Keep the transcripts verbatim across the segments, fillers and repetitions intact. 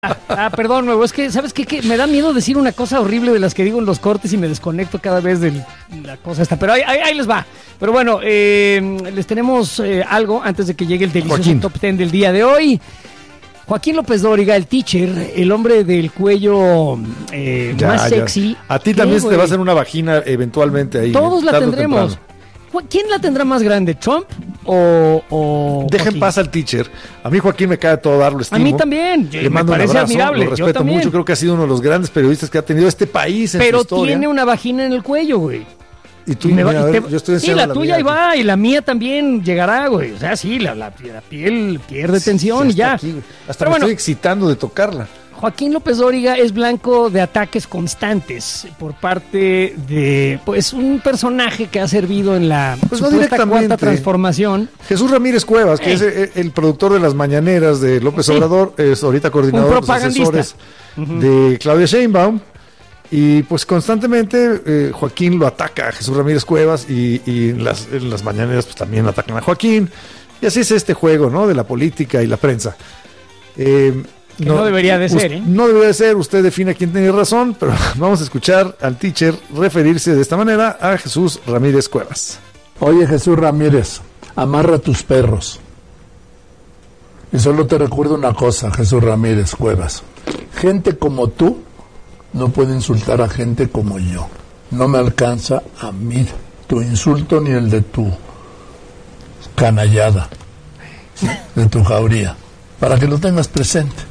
Ah, perdón, nuevo, es que, ¿sabes qué? Que me da miedo decir una cosa horrible de las que digo en los cortes y me desconecto cada vez de la cosa esta, pero ahí, ahí, ahí les va. Pero bueno, eh, les tenemos eh, algo antes de que llegue el delicioso Joaquín. top ten del día de hoy. Joaquín López Dóriga, el teacher, el hombre del cuello eh, Ya, más ya. sexy. A ti también ¿Qué, se te va a güey? hacer una vagina eventualmente ahí. Todos la tarde o tendremos. temprano. ¿Quién la tendrá más grande, Trump o, o Dejen Joaquín? paz al teacher. A mí Joaquín me cae a todo dar, lo A estimo. mí también, Le me mando un parece abrazo, admirable. lo Yo respeto también. mucho. Creo que ha sido uno de los grandes periodistas que ha tenido este país en Pero su historia. tiene una vagina en el cuello, güey. Y tú, Y me va- mira, a y ver, te- yo estoy sí, la enseñando tuya ahí mía. va, y la mía también llegará, güey. O sea, sí, la, la, la piel pierde tensión y está ya. aquí, güey. Hasta Pero me bueno, estoy excitando de tocarla. Joaquín López Dóriga es blanco de ataques constantes por parte de, pues, un personaje que ha servido en la Pues no supuesta cuarta directamente. transformación. Jesús Ramírez Cuevas, que Ey. es el, el productor de las mañaneras de López Sí. Obrador, es ahorita coordinador Un de los propagandista. asesores de Claudia Sheinbaum. Y pues constantemente eh, Joaquín lo ataca a Jesús Ramírez Cuevas y, y en, las, en las mañaneras pues también atacan a Joaquín. Y así es este juego, ¿no? De la política y la prensa. Eh, Que no debería de ser, ¿eh? No debería de ser, usted define quién tiene razón, pero vamos a escuchar al teacher referirse de esta manera a Jesús Ramírez Cuevas. Oye, Jesús Ramírez, amarra tus perros. Y solo te recuerdo una cosa, Jesús Ramírez Cuevas. Gente como tú no puede insultar a gente como yo. No me alcanza a mí tu insulto ni el de tu canallada, de tu jauría, para que lo tengas presente.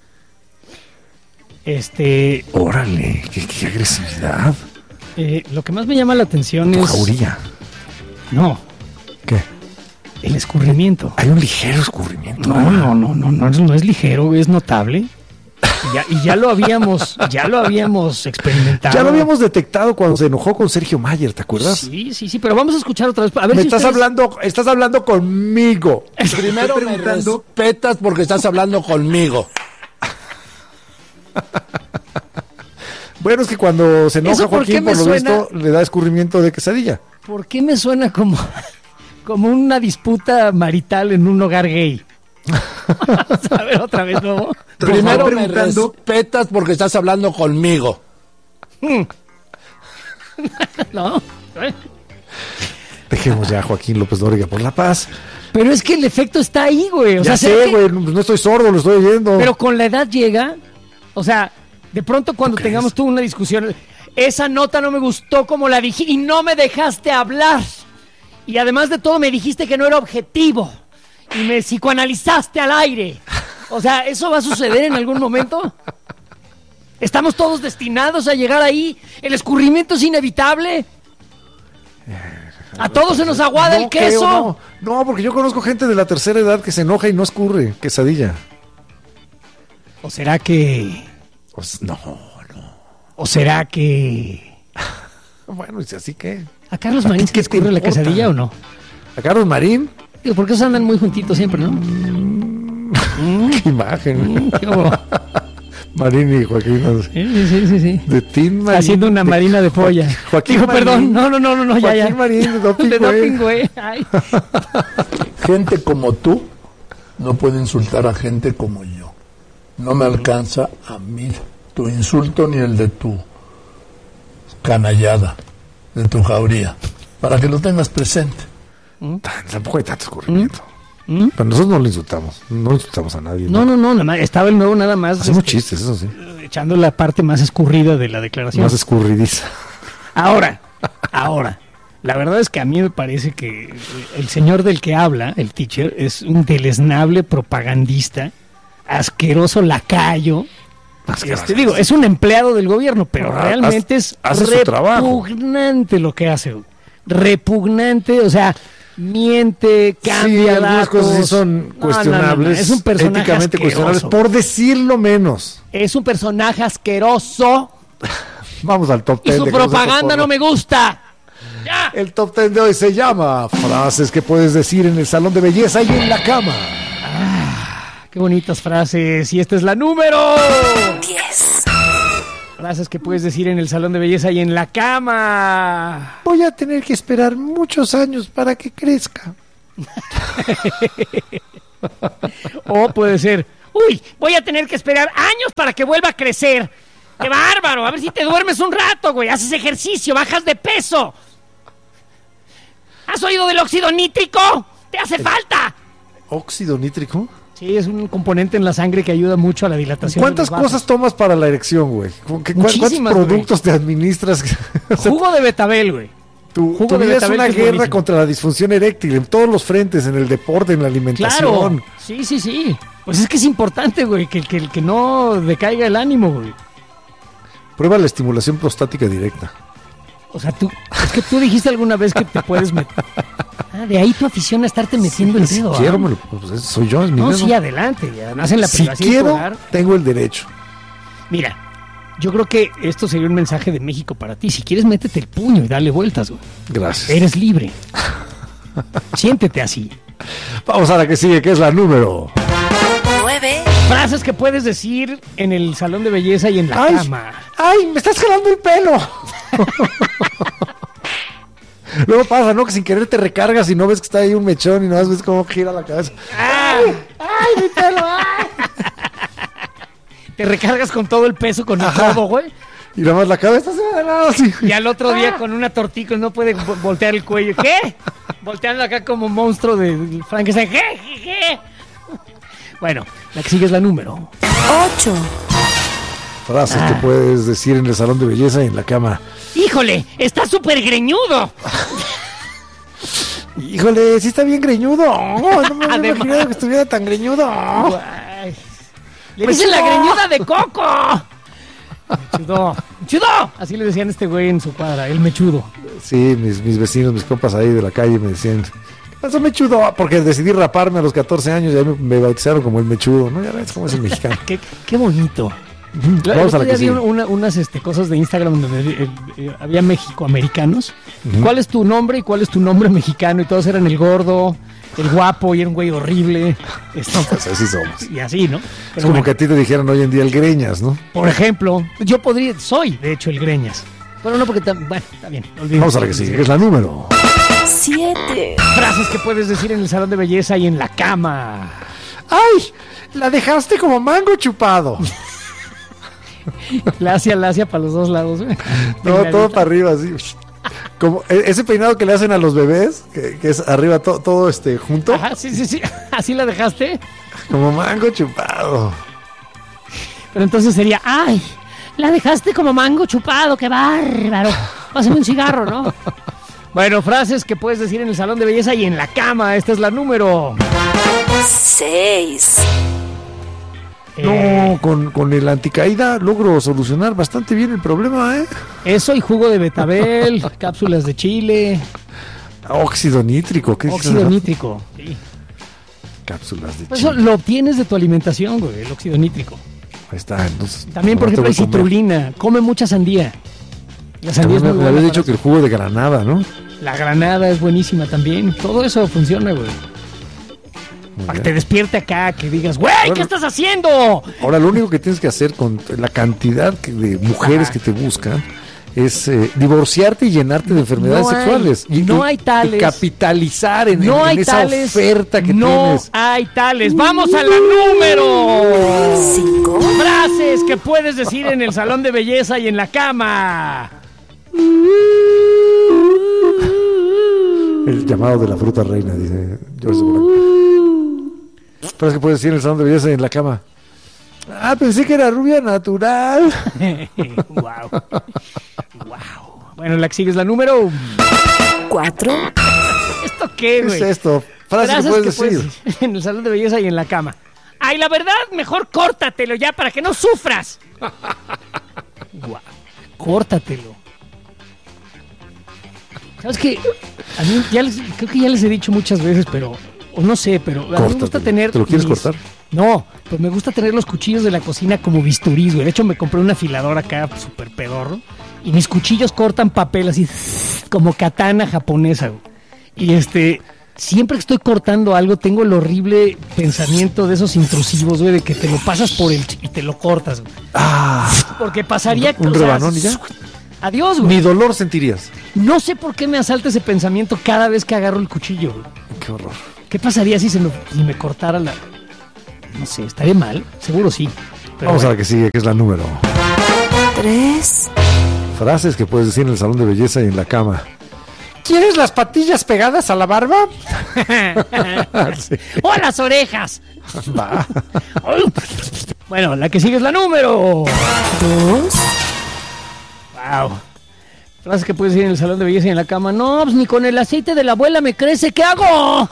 Este, Órale, qué, qué agresividad. eh, lo que más me llama la atención Tu es... jauría. No, ¿Qué? el escurrimiento. Hay un ligero escurrimiento. No, no, no, no, no, no es ligero, es notable. Y ya, y ya lo habíamos, ya lo habíamos experimentado. Ya lo habíamos detectado cuando se enojó con Sergio Mayer, ¿te acuerdas? Sí, sí, sí, pero vamos a escuchar otra vez. A ver Me si estás ustedes- hablando, estás hablando conmigo. Primero me respetas porque estás hablando conmigo. Bueno, es que cuando se enoja ¿Eso por qué Joaquín, me por lo suena? visto, le da escurrimiento de quesadilla. ¿Por qué me suena como, como una disputa marital en un hogar gay? Vamos a ver otra vez, ¿no? Primero me preguntando- respetas porque estás hablando conmigo. ¿No? Dejemos ya a Joaquín López Dóriga por la paz. Pero es que el efecto está ahí, güey. O Ya sea, ¿será sé, que- güey, no estoy sordo, lo estoy oyendo. Pero con la edad llega, o sea, de pronto cuando ¿Tú tengamos crees? tú una discusión, esa nota no me gustó como la dije y no me dejaste hablar. Y además de todo me dijiste que no era objetivo y me psicoanalizaste al aire. O sea, ¿eso va a suceder en algún momento? ¿Estamos todos destinados a llegar ahí? ¿El escurrimiento es inevitable? ¿A todos se nos aguada No el queso? creo, no. No, porque yo conozco gente de la tercera edad que se enoja y no escurre quesadilla. ¿O será que... Pues no, ¿O será que... bueno, y así que. ¿A Carlos ¿A ti Marín se qué le te escurre la importa? quesadilla o no? A Carlos Marín, Digo, porque esos andan muy juntitos siempre, ¿no? qué imagen. ¿Qué hubo? Marín y Joaquín. no sé. Sí, sí, sí, sí. De Tin Marín. Haciendo una de- marina de polla. Joaquín Digo, Marín. perdón, no, no, no, no, no, ya, Joaquín ya. Marín, de Doping De Güey. doping, güey. Ay. Gente como tú no puede insultar a gente como yo. No me alcanza a mí tu insulto ni el de tu canallada, de tu jauría, para que lo tengas presente. Tan- Tampoco hay tanto escurrimiento. Pero nosotros no le insultamos. No insultamos a nadie. No, no, no, nada más, estaba el nuevo nada más Hacemos este, chistes, eso sí. echando la parte más escurrida de la declaración. Más escurridiza. Ahora, ahora, la verdad es que a mí me parece que el señor del que habla, el teacher, es un deleznable propagandista, asqueroso lacayo. Este, digo, es un empleado del gobierno, pero Ah, realmente es hace su trabajo. repugnante lo que hace. Repugnante, o sea, miente, cambia Sí, algunas datos. cosas sí son No, no, no, no, cuestionables. es un personaje éticamente cuestionables, asqueroso. por decirlo menos. Es un personaje asqueroso Vamos al top y ten. su de cosas propaganda por- no me gusta. ¡Ya! El top ten de hoy se llama Frases que puedes decir en el salón de belleza y en la cama. Qué bonitas frases. Y esta es la número diez. frases que puedes decir en el salón de belleza y en la cama. Voy a tener que esperar muchos años para que crezca. O puede ser, Uy, voy a tener que esperar años para que vuelva a crecer. ¡Qué bárbaro! A ver si te duermes un rato, güey. Haces ejercicio, bajas de peso. ¿Has oído del óxido nítrico? ¡Te hace falta! ¿Óxido nítrico? Sí, es un componente en la sangre que ayuda mucho a la dilatación. ¿Cuántas de los vasos. cosas tomas para la erección, güey? ¿Qué- ¿Cuántos Muchísimas, productos te administras? O sea, Jugo de betabel, güey. tu jugo tu de vida es betabel una que es guerra buenísimo. contra la disfunción eréctil en todos los frentes, en el deporte, en la alimentación. Claro. Sí, sí, sí. Pues es que es importante, güey, que, que, que no decaiga el ánimo, güey. Prueba la estimulación prostática directa. O sea, tú, es que tú dijiste alguna vez que te puedes meter. Ah, de ahí tu afición a estarte metiendo el Si dedo. quiero, ¿ah? me lo- pues, soy yo, es mi No, dedo. sí, adelante. Y además en la Si privacidad de tu quiero, hogar. tengo el derecho. Mira, yo creo que esto sería un mensaje de México para ti. Si quieres, métete el puño y dale vueltas, güey. Gracias. Eres libre. Siéntete así. Vamos a la que sigue, que es la número. nueve, Frases que puedes decir en el salón de belleza y en la Ay. cama. ¡Ay, me estás jalando el pelo! Luego pasa, ¿no? Que sin querer te recargas y no ves que está ahí un mechón y no ves cómo gira la cabeza. ¡Ay! ¡Ay, mi pelo! ¡Ay! Te recargas con todo el peso, con el Ajá. codo, güey. Y nada más la cabeza se va de lado así. Y al otro día con una tortica no puede vo- voltear el cuello. ¿Qué? Volteando acá como monstruo de Frankenstein. ¿Qué? ¿Qué? ¿Qué? Bueno, la que sigue es la número. ocho, Frases Ah. que puedes decir en el salón de belleza y en la cama. ¡Híjole! ¡Está súper greñudo! Híjole, sí está bien greñudo. No, no me había Además. imaginado que estuviera tan greñudo. Ay. ¡Le Pues dicen la no. greñuda de Coco! ¡Mechudo! ¡Mechudo! Así le decían a este güey en su cuadra, el mechudo. Sí, mis, mis vecinos, mis compas ahí de la calle me decían, ¿qué pasó, mechudo? Porque decidí raparme a los catorce años y ahí me, me bautizaron como el mechudo, ¿no? Ya ves cómo es el mexicano. ¡Qué, qué bonito! Vamos El a otro la día que vi sigue. una- unas este, cosas de Instagram donde eh, eh, había mexicoamericanos. ¿Cuál es tu nombre y cuál es tu nombre mexicano? Y todos eran el gordo, el guapo y era un güey horrible. Esto, Pues así somos. y así, ¿no? Es Pero como bueno, que a ti te dijeran hoy en día el greñas, ¿no? por ejemplo, yo podría, soy de hecho el greñas. Pero no porque, tam- bueno, está bien. olvídate. Vamos a la que sigue, que es la número. siete, Frases que puedes decir en el salón de belleza y en la cama. ¡Ay! La dejaste como mango chupado. Lacia, lacia para los dos lados. güey. No, Peinadita. todo para arriba, así. Como e- ese peinado que le hacen a los bebés, que, que es arriba to- todo este junto, Ajá, sí, sí, sí. Así la dejaste. como mango chupado. Pero entonces sería, ay, la dejaste como mango chupado, qué bárbaro. Pásame un cigarro, ¿no? Bueno, frases que puedes decir en el salón de belleza y en la cama. Esta es la número. seis, Eh, No, con, con el anticaída logro solucionar bastante bien el problema, ¿eh? Eso y jugo de betabel, cápsulas de chile, Óxido nítrico, ¿qué dices? óxido nítrico. Sí. Cápsulas de Pues eso chile. lo obtienes de tu alimentación, güey, el óxido nítrico. Ahí está, entonces. También, por ahora ejemplo, hay te voy a comer. citrulina. Come mucha sandía. La sandía También es me, muy me buena habías para dicho que eso. el jugo de granada, ¿no? Muy La granada es buenísima también. Todo eso funciona, güey. Para que te bien. despierte acá, que digas, güey, ¿qué Bueno. estás haciendo? Ahora, lo único que tienes que hacer con la cantidad que- de mujeres Ajá. que te buscan es eh, divorciarte y llenarte de enfermedades No hay- sexuales. Y, no y- hay tales. y capitalizar en, No en hay esa tales. oferta que no tienes. hay tales. Vamos a la número. cinco, Frases que puedes decir en el salón de belleza y en la cama. El llamado de la fruta reina, dice George Blanco. Pero es que puedes decir en el salón de belleza y en la cama. Ah, pensé que era rubia natural. Wow. Wow. Bueno, la que sigue es la número. cuatro, ¿Esto qué, ¿Qué es güey? esto? Frases que Frases puedes que decir. puedes decir en el salón de belleza y en la cama. Ay, la verdad, mejor córtatelo ya para que no sufras. Guau, córtatelo. ¿Sabes qué? A mí ya les- creo que ya les he dicho muchas veces, pero o no sé, pero a mí me gusta Córtatelo. tener. ¿Te lo quieres mis- cortar? No, pues me gusta tener los cuchillos de la cocina como bisturís, güey. De hecho, me compré un afilador acá súper pedorro y mis cuchillos cortan papel así como katana japonesa, güey. Y este, siempre que estoy cortando algo, tengo el horrible pensamiento de esos intrusivos, güey, de que te lo pasas por el ch- y te lo cortas, güey. Ah, Porque pasaría un o sea, rebanón y ya. Adiós, güey. Ni dolor sentirías. No sé por qué me asalta ese pensamiento cada vez que agarro el cuchillo, güey. Qué horror. ¿Qué pasaría si se me, si me cortara la...? No sé, estaría mal. Seguro sí. Pero Vamos bueno. a la que sigue, que es la número. tres, Frases que puedes decir en el salón de belleza y en la cama. ¿Quieres las patillas pegadas a la barba? Sí. ¡O a las orejas! Va. Bueno, la que sigue es la número. dos, Wow. Frases que puedes decir en el salón de belleza y en la cama. No, pues ni con el aceite de la abuela me crece. ¿Qué hago?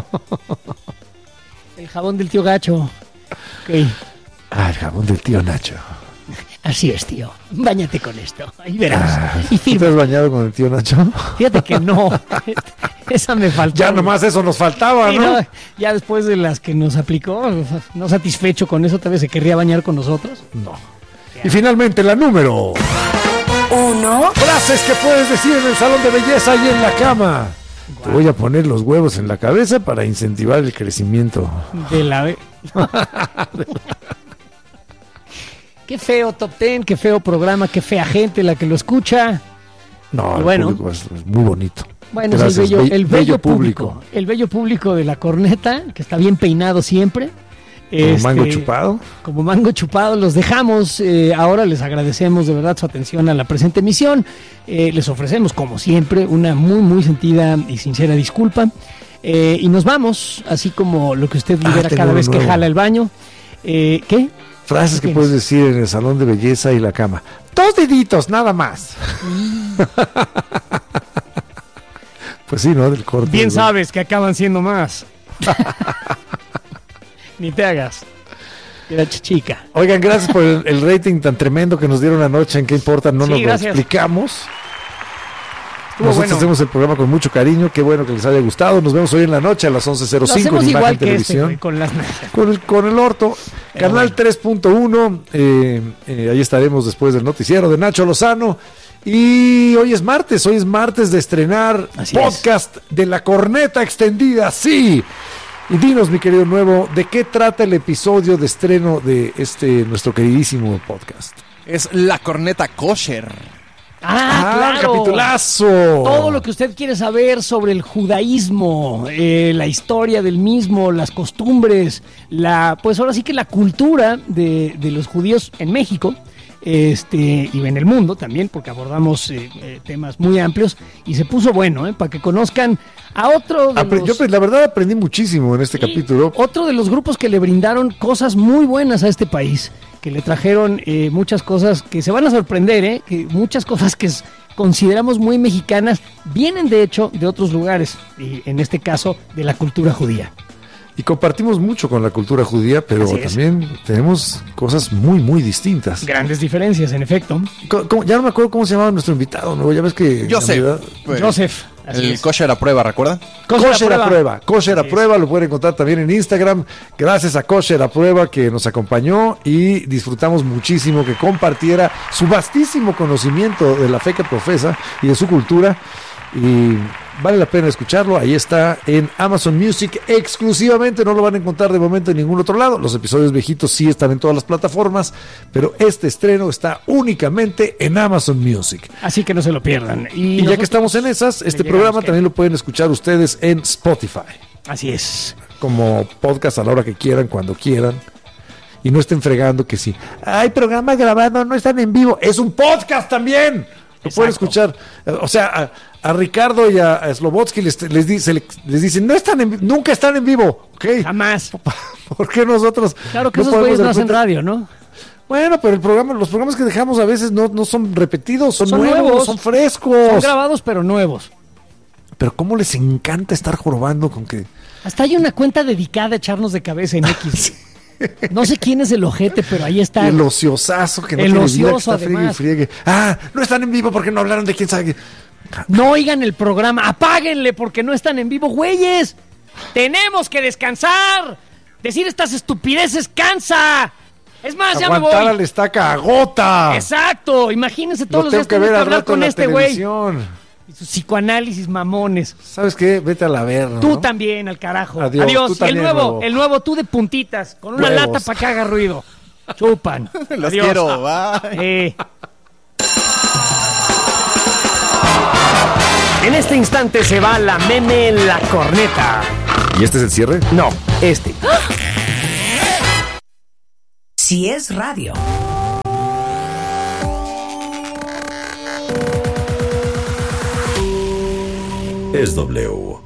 El jabón del tío Gacho. Ok. Ah, el jabón del tío Nacho. Así es, tío. Báñate con esto. Ahí verás. Y ¿Tú te firma. has bañado con el tío Nacho? Fíjate que no. Esa me faltó. Ya nomás eso nos faltaba, Sí, ¿no? no, ya después de las que nos aplicó, no satisfecho con eso, tal vez se querría bañar con nosotros. No. Y finalmente la número. uno, Frases que puedes decir en el salón de belleza y en la cama. Te voy a poner los huevos en la cabeza para incentivar el crecimiento. De la ve- Qué feo Top Ten, qué feo programa, qué fea gente la que lo escucha. No, Y el bueno. público es, es muy bonito. Bueno, es Gracias, el bello, be- el bello público. El bello público de la corneta, que está bien peinado siempre. Como Este, mango chupado. Como mango chupado, los dejamos. eh, ahora les agradecemos de verdad su atención a la presente emisión. Eh, les ofrecemos, como siempre, una muy, muy sentida y sincera disculpa. Eh, y nos vamos, así como lo que usted Ah, libera tengo cada uno vez que nuevo. jala el baño. Eh, ¿Qué? Frases que ¿Qué puedes decir en el salón de belleza y la cama. Dos deditos, nada más. Pues sí, ¿no? Del corte. Bien del- sabes que acaban siendo más. Ni te hagas. Era chica. Oigan, gracias por el, el rating tan tremendo que nos dieron anoche. ¿En qué importa? No Sí, nos lo gracias. explicamos. Estuvo Nosotros bueno. hacemos el programa con mucho cariño. Qué bueno que les haya gustado. Nos vemos hoy en la noche a las once cero Lo cinco hacemos en igual Imagen que este, Televisión. güey, con las Con el, con el orto. Pero Canal bueno. tres punto uno. Eh, eh, ahí estaremos después del noticiero de Nacho Lozano. Y hoy es martes. Hoy es martes de estrenar Así podcast de La Corneta Extendida. Sí. Y dinos, mi querido Nuevo, ¿de qué trata el episodio de estreno de este nuestro queridísimo podcast? Es La Corneta Kosher. Ah, claro. capitulazo. Todo lo que usted quiere saber sobre el judaísmo, eh, la historia del mismo, las costumbres, la, pues ahora sí que la cultura de, de los judíos en México, este, y en el mundo también, porque abordamos eh, eh, temas muy amplios y se puso bueno, eh, para que conozcan a otro de Apre- los, Yo, pues, la verdad, aprendí muchísimo en este y capítulo. otro de los grupos que le brindaron cosas muy buenas a este país, que le trajeron eh, muchas cosas que se van a sorprender, ¿eh? Que muchas cosas que s- consideramos muy mexicanas vienen de hecho de otros lugares, y en este caso de la cultura judía. Y compartimos mucho con la cultura judía, pero Así es. también tenemos cosas muy, muy distintas. Grandes diferencias, en efecto. Co- como- ya no me acuerdo cómo se llamaba nuestro invitado, ¿no? Ya ves que... Yo sé. en Navidad- Pues, Joseph, así El es. Kosher a prueba, ¿recuerdan? Kosher a Kosher a prueba. prueba, Kosher a Así es. prueba, lo pueden encontrar también en Instagram. Gracias a Kosher a prueba que nos acompañó y disfrutamos muchísimo que compartiera su vastísimo conocimiento de la fe que profesa y de su cultura. Y vale la pena escucharlo. Ahí está en Amazon Music exclusivamente. No lo van a encontrar de momento en ningún otro lado. Los episodios viejitos sí están en todas las plataformas, pero este estreno está únicamente en Amazon Music. Así que no se lo pierdan. Y, Y ya nosotros- que estamos en esas, este llegamos, programa ¿qué? también lo pueden escuchar ustedes en Spotify, Así es. como podcast a la hora que quieran, cuando quieran. Y no estén fregando que sí. Hay programa grabado, no están en vivo. Es un podcast también. Lo pueden Exacto. escuchar. O sea, a, a Ricardo y a, a Slobodsky les, les, dice, les dicen, no están en, vi- nunca están en vivo. ¿Ok? Jamás. ¿Por qué nosotros? Claro que no esos podemos güeyes de no hacen repente- radio, ¿no? Bueno, pero el programa, los programas que dejamos a veces no, no son repetidos, son, Son nuevos, nuevos. son frescos. Son grabados pero nuevos. Pero cómo les encanta estar jorobando con que... Hasta hay una cuenta dedicada a echarnos de cabeza en X. No sé quién es el ojete, pero ahí está. El ociosazo que no El tiene vida, que ocioso, está friegue y además. friegue. Ah, no están en vivo porque no hablaron de quién sabe qué. No oigan el programa, apáguenle porque no están en vivo, güeyes. Tenemos que descansar. Decir estas estupideces cansa. Es más, ya me Aguantar voy. al estaca agota. Exacto, imagínense todos Lo los días tengo que tener ver que al hablar rato en con la este güey. televisión. Y sus psicoanálisis mamones. ¿Sabes qué? Vete a la verga. Tú ¿no? también, al carajo. Adiós, Adiós. tú el también, nuevo, huevo. el nuevo tú de puntitas, con una Huevos. lata para que haga ruido. Chupan. Los Adiós. quiero, bye. Eh. En este instante se va la meme en la corneta. ¿Y este es el cierre? No, este. sí es radio. Es W.